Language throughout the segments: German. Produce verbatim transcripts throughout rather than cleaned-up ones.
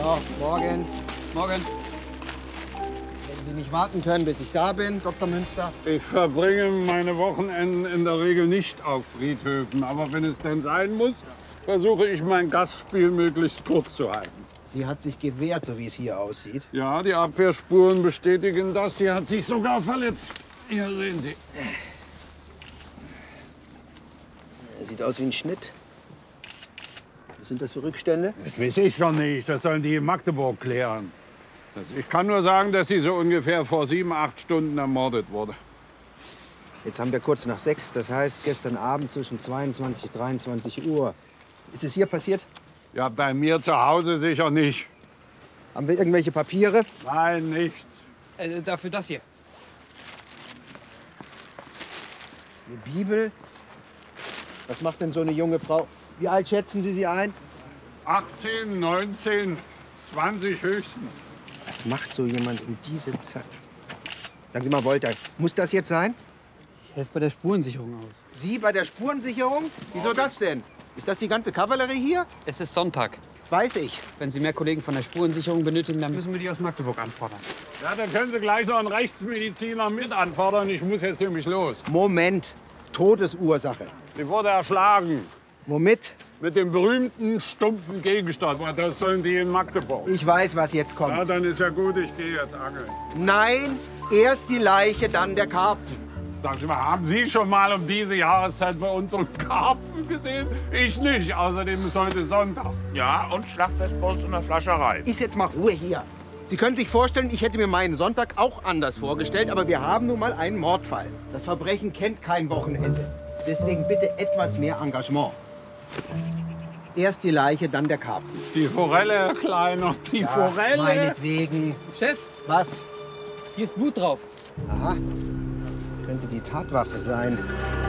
So, morgen. Morgen. Wenn Sie nicht warten können, bis ich da bin, Doktor Münster. Ich verbringe meine Wochenenden in der Regel nicht auf Friedhöfen. Aber wenn es denn sein muss, versuche ich mein Gastspiel möglichst kurz zu halten. Sie hat sich gewehrt, so wie es hier aussieht. Ja, die Abwehrspuren bestätigen das. Sie hat sich sogar verletzt. Hier sehen Sie. Sieht aus wie ein Schnitt. Was sind das für Rückstände? Das weiß ich schon nicht. Das sollen die in Magdeburg klären. Ich kann nur sagen, dass sie so ungefähr vor sieben, acht Stunden ermordet wurde. Jetzt haben wir kurz nach sechs. Das heißt, gestern Abend zwischen zweiundzwanzig und dreiundzwanzig Uhr. Ist es hier passiert? Ja, bei mir zu Hause sicher nicht. Haben wir irgendwelche Papiere? Nein, nichts. Äh, dafür das hier. Eine Bibel? Was macht denn so eine junge Frau? Wie alt schätzen Sie sie ein? achtzehn, neunzehn, zwanzig höchstens. Was macht so jemand um diese Zeit? Sagen Sie mal, Wolter, muss das jetzt sein? Ich helfe bei der Spurensicherung aus. Sie bei der Spurensicherung? Wieso das denn? Ist das die ganze Kavallerie hier? Es ist Sonntag. Weiß ich. Wenn Sie mehr Kollegen von der Spurensicherung benötigen, dann müssen wir die aus Magdeburg anfordern. Ja, dann können Sie gleich noch einen Rechtsmediziner mit anfordern. Ich muss jetzt nämlich los. Moment. Todesursache. Sie wurde erschlagen. Womit? Mit dem berühmten stumpfen Gegenstand. Das sollen die in Magdeburg. Ich weiß, was jetzt kommt. Ja, dann ist ja gut, ich gehe jetzt angeln. Nein, erst die Leiche, dann der Karpfen. Sagen Sie mal, haben Sie schon mal um diese Jahreszeit bei uns so einen Karpfen gesehen? Ich nicht. Außerdem ist heute Sonntag. Ja, und Schlachtfest bei uns in der Fleischerei. Ist jetzt mal Ruhe hier. Sie können sich vorstellen, ich hätte mir meinen Sonntag auch anders vorgestellt, aber wir haben nun mal einen Mordfall. Das Verbrechen kennt kein Wochenende. Deswegen bitte etwas mehr Engagement. Erst die Leiche, dann der Karpfen. Die Forelle, Herr Kleiner, die Ja, Forelle. meinetwegen. Chef, Was? hier ist Blut drauf. Aha. Könnte die Tatwaffe sein.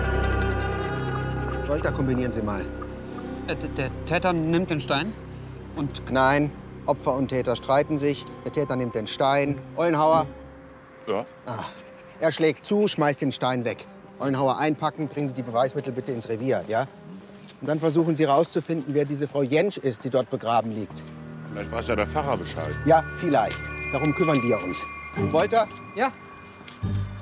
Wolter, kombinieren Sie mal. Äh, d- der Täter nimmt den Stein und... Nein, Opfer und Täter streiten sich. Der Täter nimmt den Stein. Ollenhauer. Ja. Ah, er schlägt zu, schmeißt den Stein weg. Ollenhauer einpacken, bringen Sie die Beweismittel bitte ins Revier, ja? Und dann versuchen Sie herauszufinden, wer diese Frau Jentsch ist, die dort begraben liegt. Vielleicht weiß ja der Pfarrer Bescheid. Ja, vielleicht. Darum kümmern wir uns. Wolter, Ja,